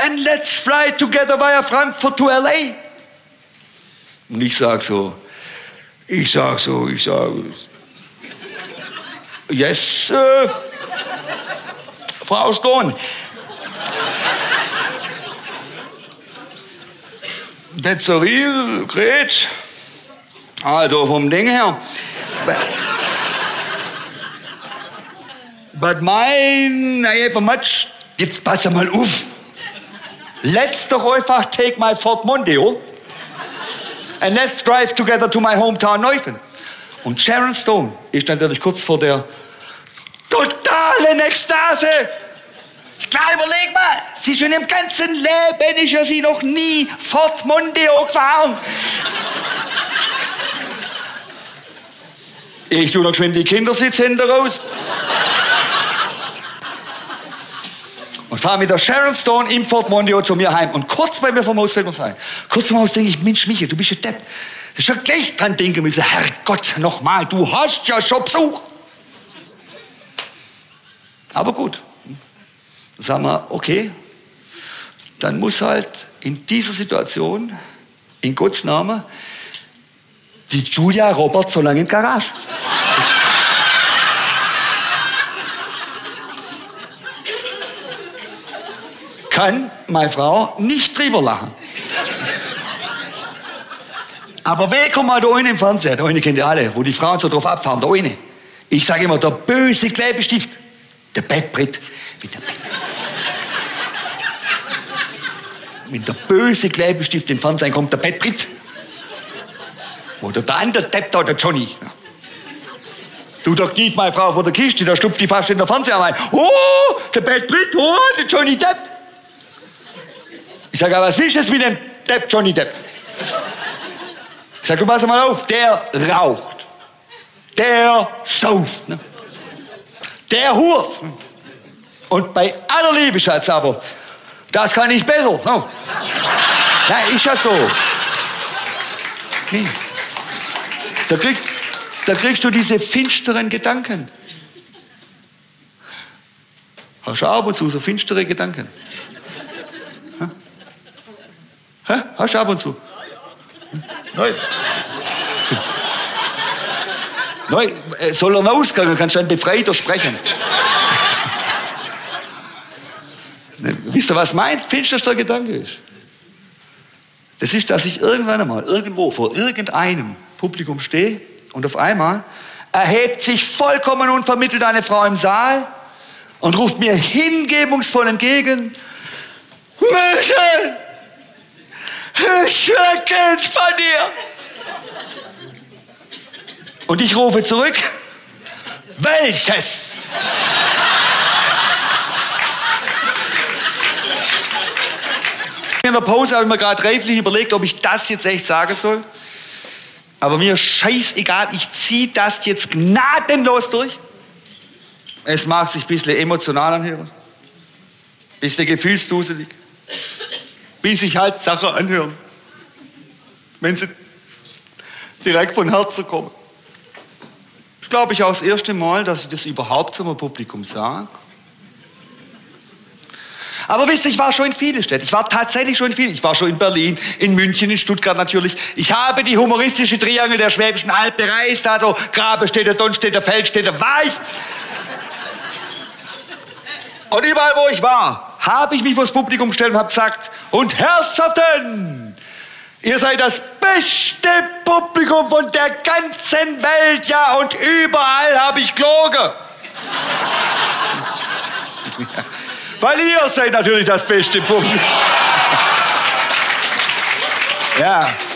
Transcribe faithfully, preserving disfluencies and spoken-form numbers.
and let's fly together via Frankfurt to L A. Und ich sag so, ich sag so, ich sag, yes, äh, Frau Stone. That's a real great. Also vom Ding her. But mine, I have a much. Jetzt pass mal auf. Let's doch einfach take my Ford Mondeo and let's drive together to my hometown Neuffen. Und Sharon Stone ist natürlich kurz vor der totalen Ekstase. Klar, überleg mal, sie schon im ganzen Leben ist ja sie noch nie Ford Mondeo gefahren. Ich tu noch geschwind die Kindersitz hinten raus. Und fahre mit der Sharon Stone im Ford Mondeo zu mir heim. Und kurz bei mir vom Haus fällt mir sein. Kurz vom Haus denke ich, Mensch, Michael, du bist ja Depp. Du schon gleich dran denken müssen, Herrgott, nochmal, du hast ja schon Besuch. Aber gut. Dann sagen wir, okay, dann muss halt in dieser Situation, in Gottes Namen, die Julia Roberts so lange in die Garage. Kann meine Frau nicht drüber lachen. Aber wer kommt mal da unten im Fernseher? Da unten kennt ihr alle, wo die Frauen so drauf abfahren, da unten. Ich sage immer, der böse Klebestift, der Bettbrett. Wenn der, Bett Wenn der böse Klebestift im Fernsehen kommt, der Bettbrett. Oder der andere Depp da, der Johnny. Du, da kniet meine Frau vor der Kiste, da stupft die fast in der Fernseher rein. Oh, der Bettbrett, oh, der Johnny Depp. Ich sage, was willst du jetzt mit dem Depp, Johnny Depp? Ich sage, du pass mal auf, der raucht. Der sauft. Ne? Der hurt. Und bei aller Liebe, Schatz, aber das kann ich besser. No. Nein, ist ja so. Nee. Da, krieg, da kriegst du diese finsteren Gedanken. Hast du ab und zu so finstere Gedanken? Hä? Hä? Hast du ab und zu? Nein. Nein, soll er rausgehen, dann kannst du dann befreiter sprechen. Wisst ihr, was mein finsterster Gedanke ist? Das ist, dass ich irgendwann einmal irgendwo vor irgendeinem Publikum stehe und auf einmal erhebt sich vollkommen unvermittelt eine Frau im Saal und ruft mir hingebungsvoll entgegen: Michael, ich will Kind von dir. Und ich rufe zurück: Welches? In der Pause habe ich mir gerade reiflich überlegt, ob ich das jetzt echt sagen soll. Aber mir scheißegal, ich ziehe das jetzt gnadenlos durch. Es mag sich ein bisschen emotional anhören, ein bisschen gefühlsduselig, bis sich halt Sachen anhören, wenn sie direkt von Herzen kommen. Ich glaube, ich auch das erste Mal, dass ich das überhaupt zum Publikum sage. Aber wisst ihr, ich war schon in vielen Städten. Ich war tatsächlich schon in vielen. Ich war schon in Berlin, in München, in Stuttgart natürlich. Ich habe die humoristische Triangel der Schwäbischen Alb bereist. Also Grabestädter, Donnstädter, Feldstädter, war ich. Und überall, wo ich war, habe ich mich vors Publikum gestellt und habe gesagt: Und Herrschaften, ihr seid das beste Publikum von der ganzen Welt, ja, und überall habe ich gelogen. Weil ihr seid natürlich das beste Publikum. Ja.